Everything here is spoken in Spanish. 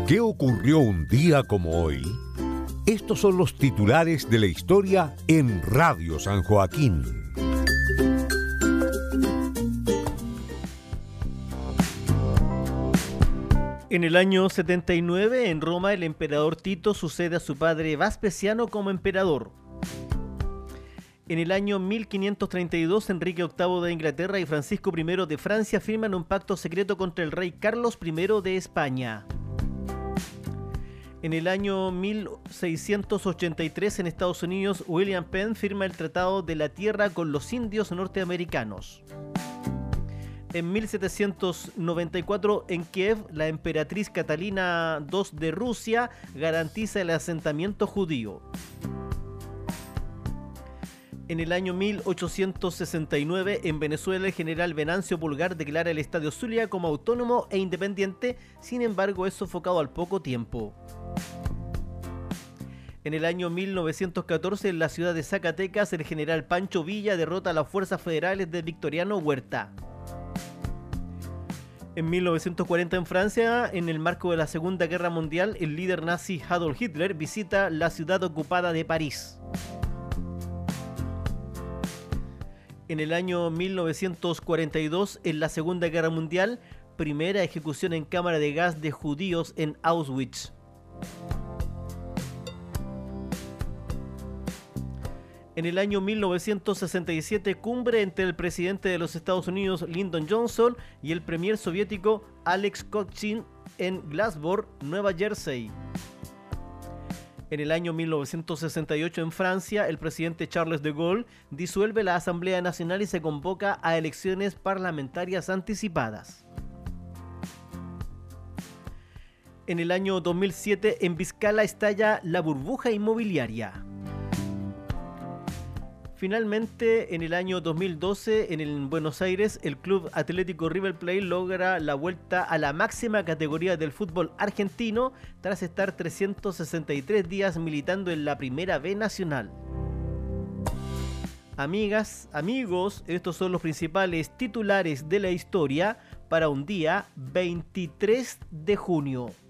¿Qué ocurrió un día como hoy? Estos son los titulares de la historia en Radio San Joaquín. En el año 79, en Roma, el emperador Tito sucede a su padre Vespasiano como emperador. En el año 1532, Enrique VIII de Inglaterra y Francisco I de Francia firman un pacto secreto contra el rey Carlos I de España. En el año 1683, en Estados Unidos, William Penn firma el Tratado de la Tierra con los indios norteamericanos. En 1794, en Kiev, la emperatriz Catalina II de Rusia garantiza el asentamiento judío. En el año 1869, en Venezuela, el general Venancio Pulgar declara el Estadio Zulia como autónomo e independiente, sin embargo es sofocado al poco tiempo. En el año 1914, en la ciudad de Zacatecas, el general Pancho Villa derrota a las fuerzas federales de Victoriano Huerta. En 1940, en Francia, en el marco de la Segunda Guerra Mundial, el líder nazi Adolf Hitler visita la ciudad ocupada de París. En el año 1942, en la Segunda Guerra Mundial, primera ejecución en cámara de gas de judíos en Auschwitz. En el año 1967, cumbre entre el presidente de los Estados Unidos, Lyndon Johnson, y el premier soviético Alex Kokchin en Glasgow, Nueva Jersey. En el año 1968, en Francia, el presidente Charles de Gaulle disuelve la Asamblea Nacional y se convoca a elecciones parlamentarias anticipadas. En el año 2007, en Vizcaya estalla la burbuja inmobiliaria. Finalmente, en el año 2012, en Buenos Aires, el Club Atlético River Plate logra la vuelta a la máxima categoría del fútbol argentino tras estar 363 días militando en la Primera B Nacional. Amigas, amigos, estos son los principales titulares de la historia para un día 23 de junio.